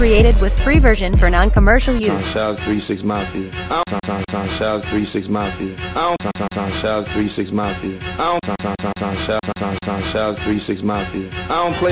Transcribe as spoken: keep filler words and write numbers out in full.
created with free version for non-commercial use. Shouts three six Mafia. Shouts three six Mafia. Shouts three six Mafia. Shouts three six Mafia. I don't play